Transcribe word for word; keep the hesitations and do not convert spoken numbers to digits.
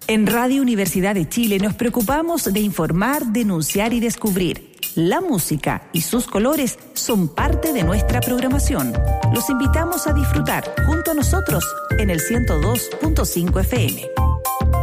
En Radio Universidad de Chile nos preocupamos de informar, denunciar y descubrir. La música y sus colores son parte de nuestra programación. Los invitamos a disfrutar junto a nosotros en el ciento dos punto cinco F M.